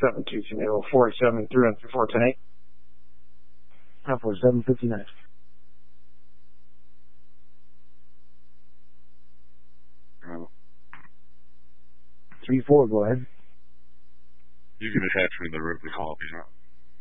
720 47 314 10-8. 947-59. Oh. 3-4, go ahead. You can attach me to the Ripley call if you want.